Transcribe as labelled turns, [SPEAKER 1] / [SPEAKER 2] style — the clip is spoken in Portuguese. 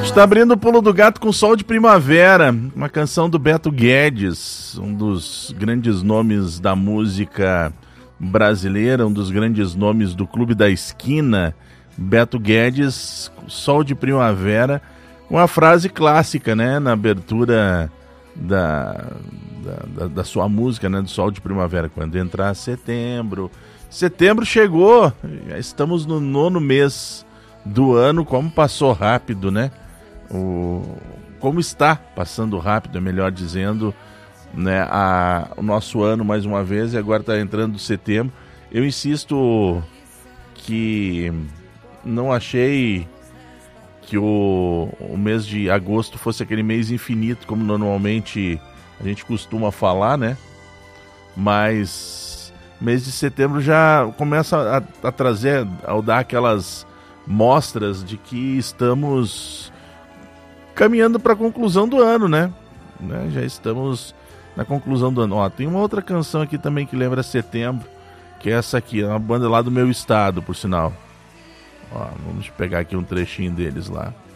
[SPEAKER 1] Está abrindo o Pulo do Gato com Sol de Primavera, uma canção do Beto Guedes, um dos grandes nomes da música brasileira, um dos grandes nomes do Clube da Esquina. Beto Guedes, Sol de Primavera, uma frase clássica, né, na abertura da sua música, né, do Sol de Primavera, quando entrar setembro. Setembro chegou, já estamos no 9º mês do ano, como passou rápido, né? Como está passando rápido, é melhor dizendo, né, o nosso ano mais uma vez, e agora está entrando setembro. Eu insisto que não achei que o mês de agosto fosse aquele mês infinito, como normalmente a gente costuma falar, né? Mas mês de setembro já começa a trazer, ao dar aquelas mostras de que estamos caminhando para a conclusão do ano, né? Já estamos na conclusão do ano. Ó, tem uma outra canção aqui também que lembra setembro, que é essa aqui, é uma banda lá do meu estado, por sinal. Ó, vamos pegar aqui um trechinho deles lá.